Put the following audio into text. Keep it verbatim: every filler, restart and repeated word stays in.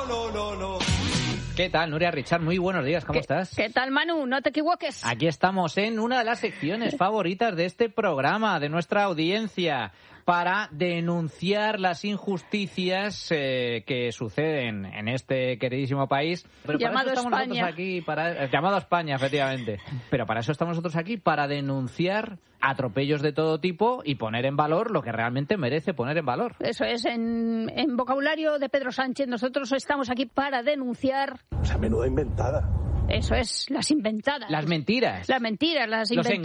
lo, lo, lo. ¿Qué tal, Nuria Richard? Muy buenos días, ¿cómo ¿Qué, estás? ¿Qué tal, Manu? No te equivoques. Aquí estamos en una de las secciones favoritas de este programa, de nuestra audiencia, para denunciar las injusticias eh, que suceden en este queridísimo país. Pero llamado para eso estamos España. nosotros aquí, para, eh, llamado España, efectivamente. Pero para eso estamos nosotros aquí, para denunciar atropellos de todo tipo y poner en valor lo que realmente merece poner en valor. Eso es, en, en vocabulario de Pedro Sánchez, nosotros estamos aquí para denunciar... O sea, menuda inventada. Eso es, las inventadas. Las mentiras. Las mentiras, las Los inventadas.